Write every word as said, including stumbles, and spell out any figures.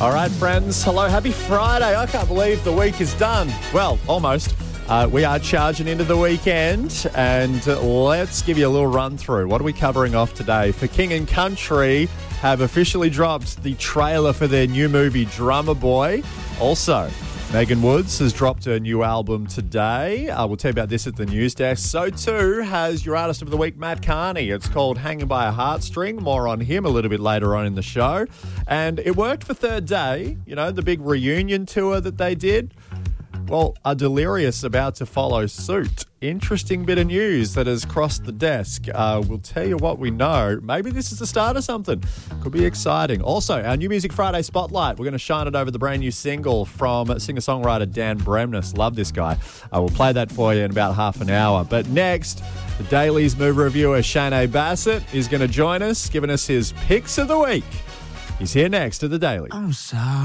All right, friends. Hello, happy Friday. I can't believe the week is done. Well, almost. Uh, we are charging into the weekend, and uh, let's give you a little run through. What are we covering off today? For King and Country have officially dropped the trailer for their new movie, Drummer Boy. Also, Megan Woods has dropped her new album today. Uh, we'll tell you about this at the news desk. So too has your artist of the week, Matt Carney. It's called Hanging by a Heartstring. More on him a little bit later on in the show. And it worked for Third Day, you know, the big reunion tour that they did. Well, are Delirious about to follow suit? Interesting bit of news that has crossed the desk. Uh, we'll tell you what we know. Maybe this is the start of something. Could be exciting. Also, our New Music Friday Spotlight. We're going to shine it over the brand new single from singer-songwriter Dan Bremnes. Love this guy. I will play that for you in about half an hour. But next, the Daily's move reviewer Shane Bassett is going to join us, giving us his picks of the week. He's here next to the Daily. I'm sorry.